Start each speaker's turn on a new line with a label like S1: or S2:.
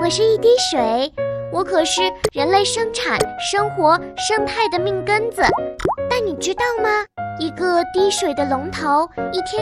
S1: 我是一滴水，我可是人类生产、生活、生态的命根子。但你知道吗？一个滴水的龙头，一天